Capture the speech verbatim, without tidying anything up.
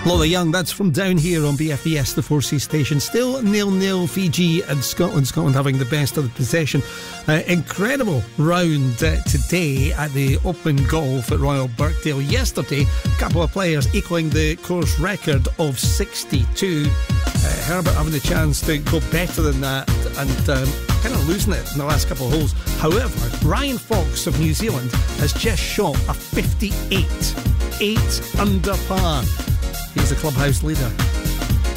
Lola Young, that's from down here on B F B S, the four C station. Still nil-nil, Fiji and Scotland. Scotland having the best of the possession. Uh, incredible round uh, today at the Open Golf at Royal Birkdale. Yesterday, a couple of players equaling the course record of sixty-two. Uh, Herbert having the chance to go better than that and um, kind of losing it in the last couple of holes. However, Ryan Fox of New Zealand has just shot a fifty-eight, eight under par. He's the clubhouse leader.